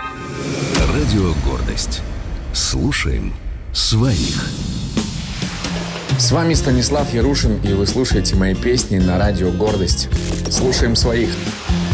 Радио «Гордость». Слушаем своих. С вами Станислав Ярушин, и вы слушаете мои песни на радио «Гордость». Слушаем своих.